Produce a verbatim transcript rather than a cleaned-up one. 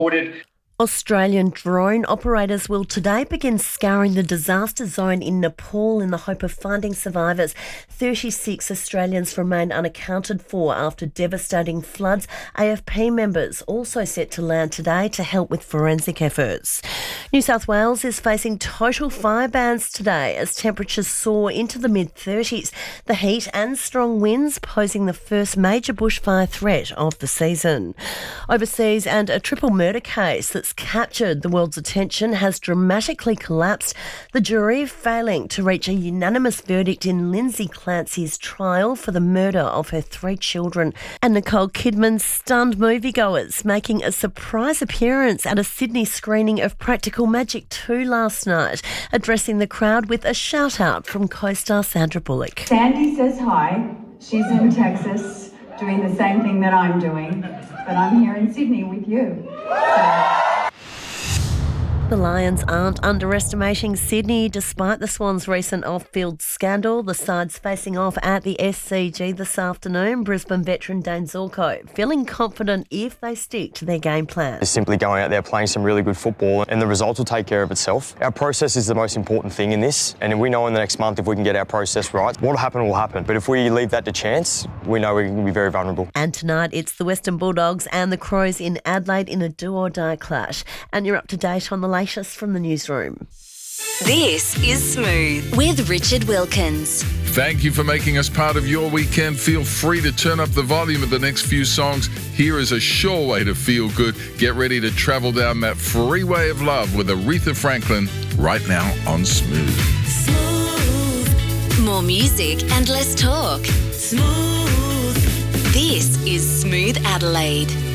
reported. Australian drone operators will today begin scouring the disaster zone in Nepal in the hope of finding survivors. thirty-six Australians remain unaccounted for after devastating floods. A F P members also set to land today to help with forensic efforts. New South Wales is facing total fire bans today as temperatures soar into the mid-thirties. The heat and strong winds posing the first major bushfire threat of the season. Overseas, and a triple murder case that's captured the world's attention has dramatically collapsed, the jury failing to reach a unanimous verdict in Lindsay Clancy's trial for the murder of her three children. And Nicole Kidman stunned moviegoers, making a surprise appearance at a Sydney screening of Practical Magic two last night, addressing the crowd with a shout-out from co-star Sandra Bullock. Sandy says hi. She's in Texas doing the same thing that I'm doing, but I'm here in Sydney with you. So. The Lions aren't underestimating Sydney despite the Swans' recent off-field scandal. The side's facing off at the S C G this afternoon. Brisbane veteran Dane Zorko feeling confident if they stick to their game plan. Just simply going out there playing some really good football and the results will take care of itself. Our process is the most important thing in this, and we know in the next month if we can get our process right, what'll happen will happen. But if we leave that to chance, we know we can be very vulnerable. And tonight it's the Western Bulldogs and the Crows in Adelaide in a do-or-die clash. And you're up to date on the latest from the newsroom. This is Smooth with Richard Wilkins. Thank you for making us part of your weekend. Feel free to turn up the volume of the next few songs. Here is a sure way to feel good. Get ready to travel down that freeway of love with Aretha Franklin right now on Smooth. Smooth. More music and less talk. Smooth. This is Smooth Adelaide.